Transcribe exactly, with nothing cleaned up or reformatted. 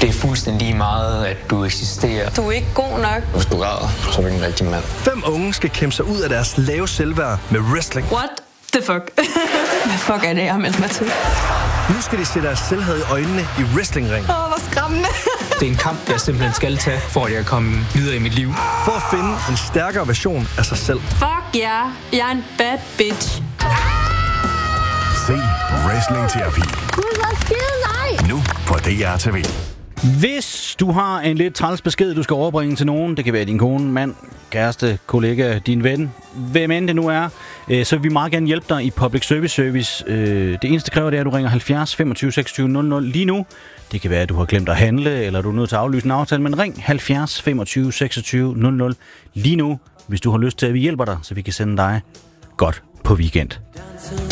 Det er fuldstændig lige meget, at du eksisterer. Du er ikke god nok. Hvis du græder, så er du ikke en rigtig mand. Fem unge skal kæmpe sig ud af deres lave selvværd med wrestling. What the fuck? Hvad fuck er det, jeg har meldt mig til? Nu skal de se deres selvhed i øjnene i wrestlingring. Åh, oh, hvor skræmmende. Det er en kamp, jeg simpelthen skal tage, for at jeg kan komme videre i mit liv. For at finde en stærkere version af sig selv. Fuck ja, yeah. Jeg er en bad bitch. Se Wrestling Terapi. Gud, hvor skide nej! Nu på D R T V. Hvis du har en lidt træls besked, du skal overbringe til nogen, det kan være din kone, mand, kæreste, kollega, din ven, hvem end det nu er, så vil vi meget gerne hjælpe dig i Public Service Service. Det eneste kræver, det er, at du ringer halvfjerds femogtyve seksogtyve nul nul lige nu. Det kan være, at du har glemt at handle, eller du er nødt til at aflyse en aftale, men ring halvfjerds femogtyve seksogtyve nul nul lige nu, hvis du har lyst til, at vi hjælper dig, så vi kan sende dig godt på weekend.